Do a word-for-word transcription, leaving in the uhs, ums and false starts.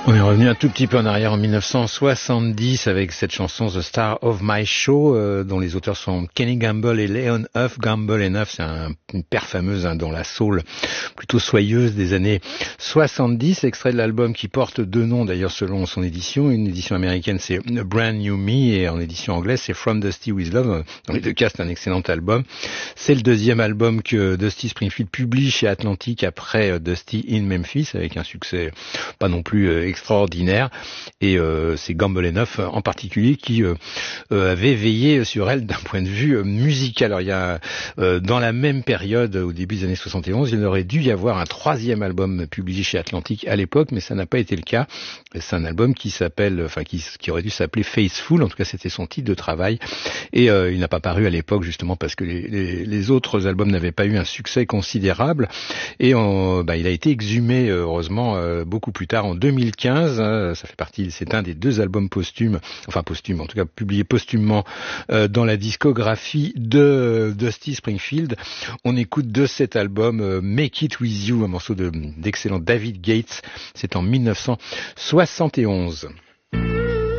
On est revenu un tout petit peu en arrière en dix-neuf cent soixante-dix avec cette chanson The Star of My Show, euh, dont les auteurs sont Kenny Gamble et Leon Huff. Gamble et Huff, c'est un, une paire fameuse hein, dans la soul plutôt soyeuse des années soixante-dix, extrait de l'album qui porte deux noms d'ailleurs selon son édition. Une édition américaine c'est A Brand New Me et en édition anglaise c'est From Dusty With Love. Dans les deux cas c'est un excellent album. C'est le deuxième album que Dusty Springfield publie chez Atlantic après Dusty in Memphis avec un succès pas non plus euh, extraordinaire, et euh, c'est Gamble and Huff en particulier qui euh, euh, avait veillé sur elle d'un point de vue euh, musical. Alors il y a euh, dans la même période, au début des années soixante et onze, il aurait dû y avoir un troisième album publié chez Atlantic à l'époque, mais ça n'a pas été le cas. C'est un album qui s'appelle, enfin qui, qui aurait dû s'appeler Faithful, en tout cas c'était son titre de travail, et euh, il n'a pas paru à l'époque justement parce que les, les, les autres albums n'avaient pas eu un succès considérable, et on, bah, il a été exhumé heureusement euh, beaucoup plus tard en deux mille quinze. Ça fait partie, c'est un des deux albums posthumes, enfin posthumes, en tout cas publié posthumement euh, dans la discographie de Dusty Springfield. On écoute de cet album euh, Make It With You, un morceau de, d'excellent David Gates. C'est en dix-neuf cent soixante et onze.